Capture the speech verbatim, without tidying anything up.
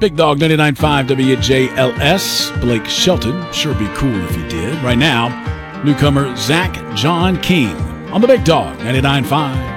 Big Dog ninety-nine point five W J L S. Blake Shelton. Sure be cool if he did. Right now, newcomer Zach John King on the Big Dog ninety-nine point five.